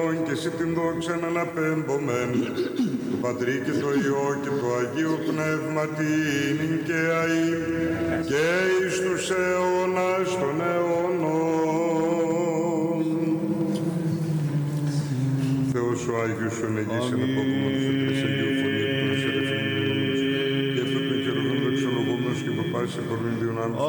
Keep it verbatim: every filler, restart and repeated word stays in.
αυτόν και εσύ την δόξα αναπέμπομεν του Πατρί και το Υιό και του Αγίου Πνεύματι νυν και αεί και εις τους αιώνας των αιώνων. Θεός ο Άγιος ο ενεγής εν απόκομμα τους εκκλησίας Αγίου Φωνή των Σερεφήμιους και αυτού των χερουβίμ δεξιολογούμενος και παπάσης επορμήν διονάνους